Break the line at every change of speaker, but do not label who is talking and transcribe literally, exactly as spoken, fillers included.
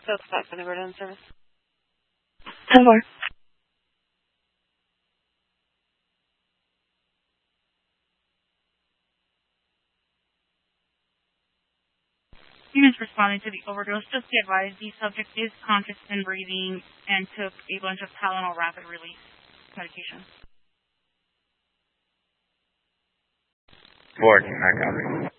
So it's not for the Rhode service.
ten four.
Humans responding to the overdose. Just be advised, the subject is conscious and breathing and took a bunch of Tylenol rapid release medication.
Board, I copy.